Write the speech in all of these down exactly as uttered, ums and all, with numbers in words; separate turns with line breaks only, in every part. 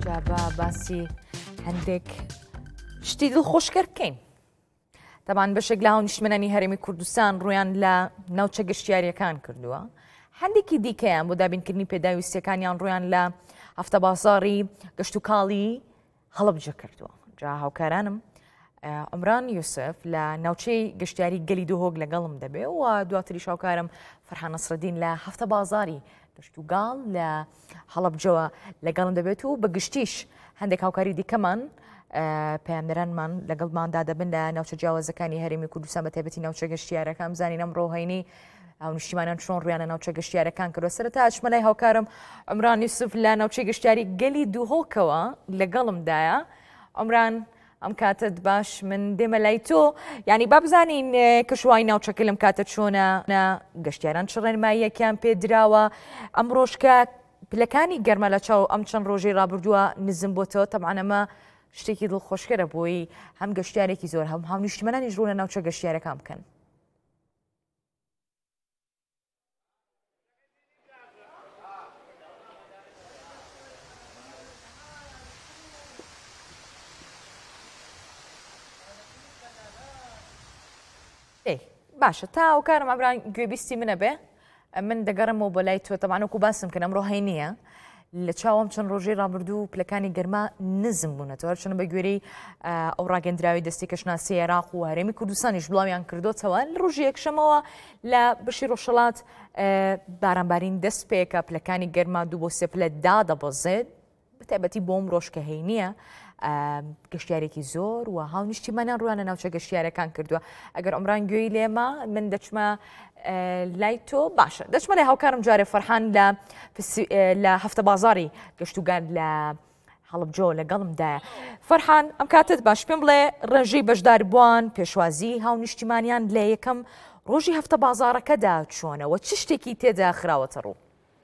جابا باسی هەندێک شتی دڵخۆشکەر بکەین. تەبان بەشێک لە هاونیشتمەنانی هەرێمی کوردستان ڕویان لە ناوچە گەشتیاریەکان کردووە. هەندێکی دیکەیان بۆ دابینکردنی پێداویستیەکانیان ڕویان لە هەفتە بازاڕی گەشت و کاڵی هەڵەبجە کردووە. جا هاوکارانم عمران یوسف لە ناوچەی گەشتیاری گەلی دوهۆک لەگەڵم دەبێ و دواتریش هاوکارم فەرحان نەسرەدین لە هەفتە بازاری گەشت و گاڵ لە هەڵەبجەوە لەگەڵم دەبێت و بە گشتیش هەندێک هاوکاری دیکەمان پەیامدەرانمان لەگەڵماندا دەبن لە ناوچە جیاوازەکانی هەرێمی کوردستان بە تایبەتی ناوچە گەشتیارەکان بزانین ئەمڕۆ هەینی هاونیشتمانیان چۆن ڕویانە ناوچە گەشتیارەکان کردووە. سەرەتا ئەچمەلای هاوکارم عمران یوسف لە ناوچەی گەشتیاری گەلی دوهۆکەوە لەگەڵمدایە. عمران ئەم کاتت باش من دێمە لای تۆ، یعنی با بزانین کەشوای ناوچەکە لەم کاتە چۆنە، گەشتیاران چ ڕێنماییەکیان پێدراوە، ئەم ڕۆژکە پلەکانی گەرمە لە چاو ئەم چەند ڕۆژەی ڕابردووە نزم بۆتەوە. تەبعەن ئەمە شتێکی دڵخۆشکەرە بۆی هەم گەشتیارێکی زۆر هەم هاونیشتمەنانیش ڕوونە ناوچە گەشتیارەکان بکەن. باشە تا ئەوکارم ئەبران گوێبیستی منە بێ من دەگەڕمەوە بۆ لای تۆ. تەمانەکو باسم کە ئەمڕۆ هەینیە لە چاوەم چەند ڕۆژەی ڕابردوو پلەکانی گەرما نزم بوونەتەوە، هەرچەنە بە گوێرەی ئەو ڕاگەندراوی دەستی کەشناسی عێراق و هەرێمی کوردستانیش بڵاویان کردوتەوە. لە ڕۆژی یەکشەمەوە لە بەشی ڕۆژهەڵات بارانبارین دەست پێکە پلەکانی گەرما دوو بۆ سێ پلە دادەبەزێت، بەتایبەتی بۆم ڕۆژ کە هەینیە گەشتیارێکی زۆر و هاونیشتیمانیان ڕوانە ناوچە گەشتیارەکان کردووە. ئەگەر عمران گوێی لێمە من دەچمە لای تۆ. باشە دەچمە لای هاوکارم جارێ فەرحان لە لە هەفتە بازاری گەشتوگان لە هەڵەبجە لەگەڵمدایە. فەرحان ئەم کاتت باش پێم بڵێ ڕێژەی بەشداربووان پێشوازی هاونیشتیمانیان لە یەکەم ڕۆژی هەفتە بازارەکەدا چۆنەوە، چ شتێکی تێدا خراوەتە ڕوو؟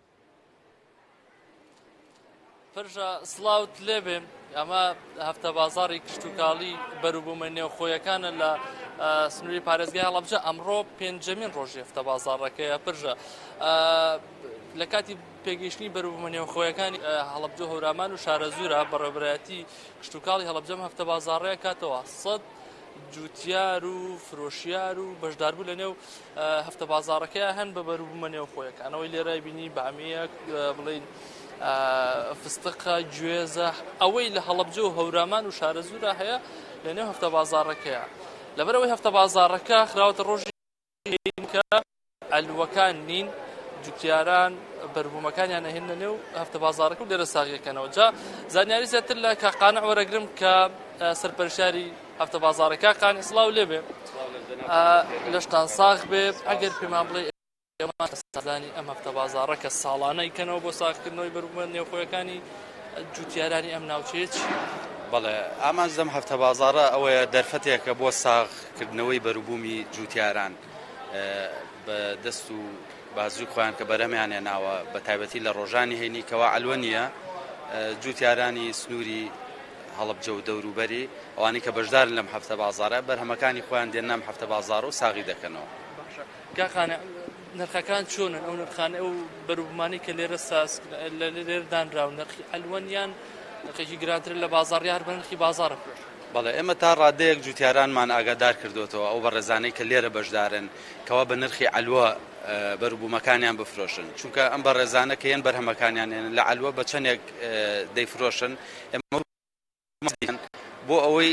پرژە سڵاوت لێبێ، ئەمە هەفتە بازاری کشتتوکاڵی بەروبوومە نێوخۆیەکانە لە سنووری پارێزگای هەڵەبجە. ئەمڕۆ پێنجەمین ڕۆژی هەفتە بازارەکەیە. پرژە لە کاتی پێگەیشتنی بەروبوومە نێوخۆیەکانی هەڵەبجە هەورامان و شارەزورە بەڕێبەرایەتی کشتتوکاڵی هەڵەبجەم هەفتە بازارەیە کاتەوە سەد جوتیار و فرۆشیار و بەشداربوو لە نێو هەفتە بازارەکەیە هەن بە بەروبوومە نێوخۆیەکانەوەی لێرە بینی بەعمیەک بڵین فستقە گوێزە ئەوەی لە هەڵەبجە و هەورامان و شارەزورە هەیە لە نێو هەفتە بازارەکەیە. لەبەرەوەی هەفتە بازارەکە خراوەتە ڕۆژی کە ئەلوەکان نین جوتیاران بەروبوومەکانیان نەهێنە نێو هەفتە بازارەکە و لێرە ساغیەکەنەوە. جا زانیاری زیاتر لە کاقانە وەرەگرم کە سەرپەرشتیاری هەفتە بازارەکە قانی سڵاو لێبێ لەشتان ساغ بێ. ئەگەر پێمان بڵێ سازانی ئەم هەفتە بازارە کە ساڵانەی کەنەوە بۆ ساختکردنەوەی بەروبوومە نێوخۆیەکانی جوتیارانی ئەم ناوچەیە چی؟
بەڵێ ئامانج دەم هەفتە بازارە ئەوەیە دەرفەتێکە بۆ ساغکردنەوەی بەروبوومی جوتیاران بە دەست و بازووی خۆیان کە بەرەمیان هێناوە بە تایبەتی لە ڕۆژانی هەینی کەوا ئەلوە نییە جوتیارانی سنووری هەڵەبجە و دەوروبەری ئەوانی کە بەشدارن لەم هەفتە بازارە بەرهەمەکانی خۆیان دێنام هەفتە بازار و ساغی دەکەنەوە.
کاخانە نرخەکان چۆنن؟ ئەو نرخانە ئەو بەروبوومانی کە لێرە ساز لە لێر دانراون نرخی ئەلوەنیان نرخێکی گرانتر لە بازار یار بە نرخی بازارە؟
بەڵێ ئێمە تا ڕادەیەک جوتیارانمان ئاگادار کردوێتەوە ئەو بەڕێزانەی کە لێرە بەشدارن کەوا بە نرخی ئەلوە بەروبوومەکانیان بفرۆشن، چونکە ئەم بەڕێزانە کە هێن بەرهەمەکانیان هێنن لە ئەلوە بە چەندێک دەیفرۆشن ئێمە بۆ ئەوەی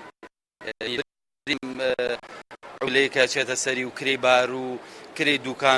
لەیکە چێتە سەری و کرێی بار و کرێی دوکان